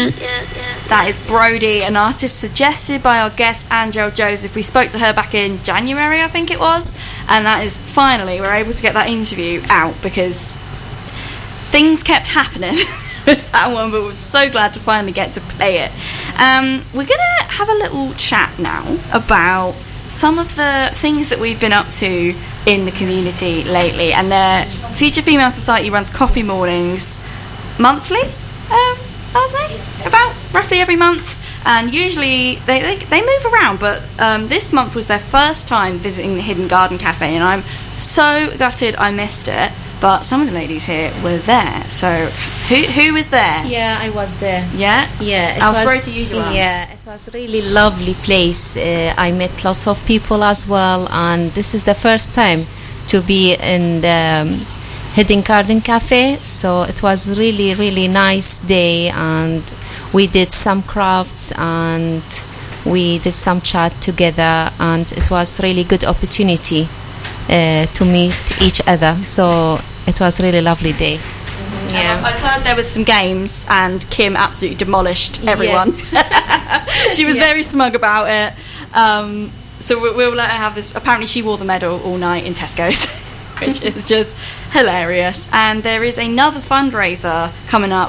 That is Brody, an artist suggested by our guest Angel Joseph. We spoke to her back in January, I think it was, and that is finally we're able to get that interview out because things kept happening with that one, but we're so glad to finally get to play it. We're gonna have a little chat now about some of the things that we've been up to in the community lately, and the Future Female Society runs coffee mornings monthly, aren't they? About roughly every month, and usually they move around, but this month was their first time visiting the Hidden Garden Cafe, and I'm so gutted I missed it, but some of the ladies here were there. So who was there? Yeah, I was there. Yeah? Yeah. I'll throw it to you, Joanne. Yeah, it was a really lovely place. I met lots of people as well, and this is the first time to be in the Hidden Garden Cafe, so it was really, really nice day, and we did some crafts and we did some chat together, and it was really good opportunity to meet each other, so it was really lovely day. Yeah. I've heard there was some games and Kim absolutely demolished everyone. Yes. She was very smug about it, so we'll let her have this. Apparently she wore the medal all night in Tesco's, which is just hilarious. And there is another fundraiser coming up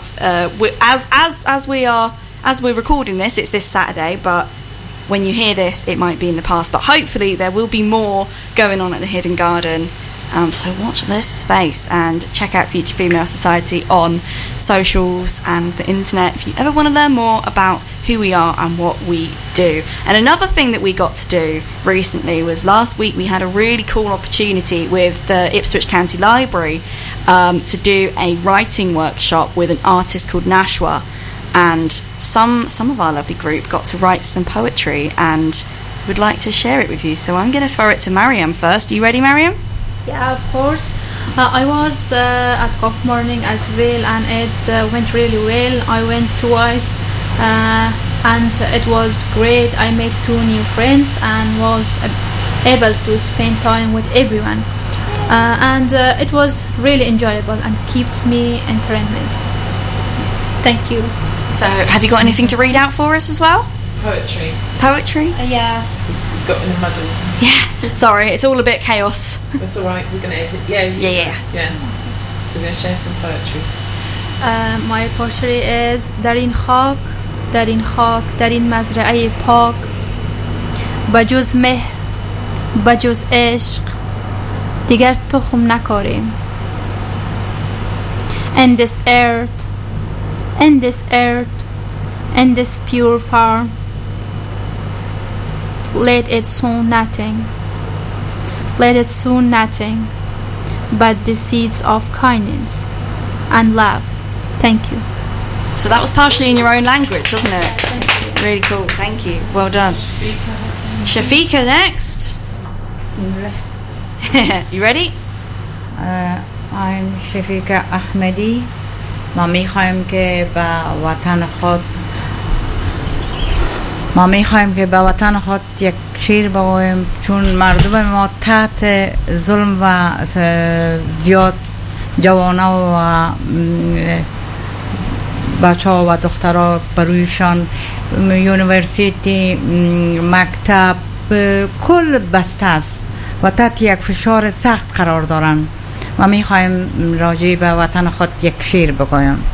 as we're recording this. It's this Saturday, but when you hear this it might be in the past, but hopefully there will be more going on at the Hidden Garden. So watch this space and check out Future Female Society on socials and the internet if you ever want to learn more about who we are and what we do. And another thing that we got to do recently was last week we had a really cool opportunity with the Ipswich County Library to do a writing workshop with an artist called Nashwa, and some of our lovely group got to write some poetry and would like to share it with you. So I'm going to throw it to Mariam first. Are you ready, Mariam? Yeah, of course. I was at Coffee Morning as well, and it went really well. I went twice, and it was great. I made 2 new friends and was able to spend time with everyone. And it was really enjoyable and kept me entertained. Thank you. So, have you got anything to read out for us as well? Poetry. Poetry? Yeah. Got in a muddle. Yeah. Sorry, it's all a bit chaos. That's all right. We're going to edit. Yeah. So we're going to share some poetry. My poetry is در این خاک در این مزرعه پاک بجز مهر بجز عشق دیگر تخم نکاریم. In this earth, in this pure farm, let it sow nothing but the seeds of kindness and love. Thank you. So that was partially in your own language, wasn't it? Thank you. Really cool. Thank you. Well done. Shafiqa next. You ready? I'm Shafiqa Ahmadi. ما میخوایم که به وطن خود یک شعر بگوییم، چون مردم ما تحت ظلم و زیاد جوانا و بچه ها و دخترها برویشان یونیورسیتی، مکتب، کل بسته است و تحت یک فشار سخت قرار دارن و میخوایم راجع به وطن خود یک شعر بگویم.